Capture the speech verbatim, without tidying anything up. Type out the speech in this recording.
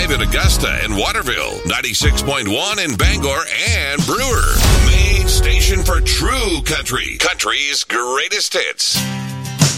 five in Augusta and Waterville, ninety-six point one in Bangor and Brewer. Main station for true country. Country's greatest hits.